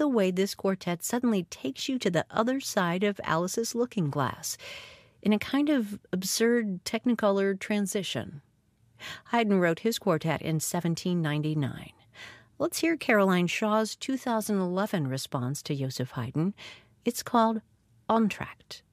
the way this quartet suddenly takes you to the other side of Alice's looking glass in a kind of absurd Technicolor transition. Haydn wrote his quartet in 1799. Let's hear Caroline Shaw's 2011 response to Joseph Haydn. It's called Entr'acte.